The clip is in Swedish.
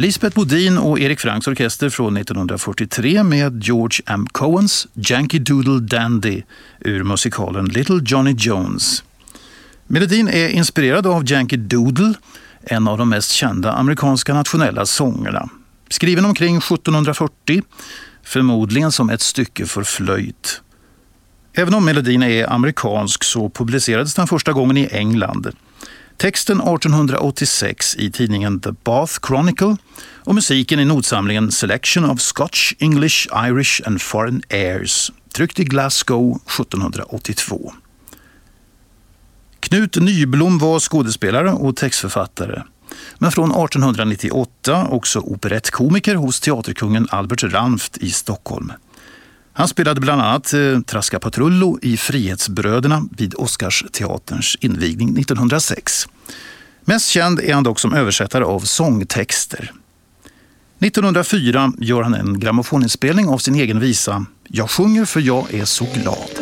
Lisbeth Bodin och Erik Franks orkester från 1943 med George M. Cohens Yankee Doodle Dandy ur musikalen Little Johnny Jones. Melodin är inspirerad av Yankee Doodle, en av de mest kända amerikanska nationella sångerna. Skriven omkring 1740, förmodligen som ett stycke för flöjt. Även om melodin är amerikansk så publicerades den första gången i England. Texten 1886 i tidningen The Bath Chronicle och musiken i notsamlingen Selection of Scotch, English, Irish and Foreign Airs, tryckt i Glasgow 1782. Knut Nyblom var skådespelare och textförfattare, men från 1898 också operettkomiker hos teaterkungen Albert Ranft i Stockholm. Han spelade bland annat Traska Patrullo i Frihetsbröderna vid Oscarsteaterns invigning 1906. Mest känd är han dock som översättare av sångtexter. 1904 gör han en grammofoninspelning av sin egen visa Jag sjunger för jag är så glad.